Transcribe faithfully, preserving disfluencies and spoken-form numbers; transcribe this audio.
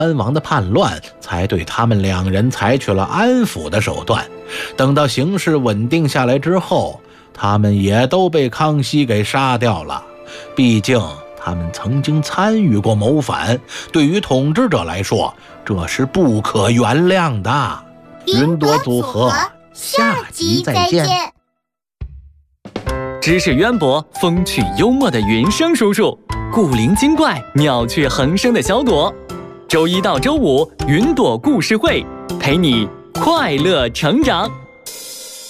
藩王的叛乱，才对他们两人采取了安抚的手段。等到形势稳定下来之后，他们也都被康熙给杀掉了。毕竟他们曾经参与过谋反，对于统治者来说，这是不可原谅的。云朵组合，下集再见。 知识渊博、风趣幽默的云生叔叔，古灵精怪、妙趣横生的小朵。周一到周五，云朵故事会陪你快乐成长。